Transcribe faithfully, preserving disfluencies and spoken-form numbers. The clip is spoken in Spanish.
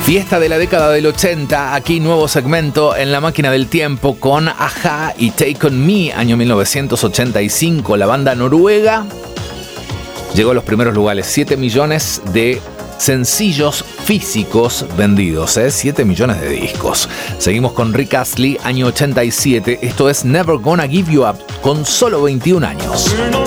Fiesta de la década del ochenta, aquí nuevo segmento en la máquina del tiempo con A-ha y Take On Me, año mil novecientos ochenta y cinco. La banda noruega llegó a los primeros lugares, siete millones de sencillos físicos vendidos, ¿eh? siete millones de discos. Seguimos con Rick Astley, año ochenta y siete. Esto es Never Gonna Give You Up, con solo veintiún años. We're no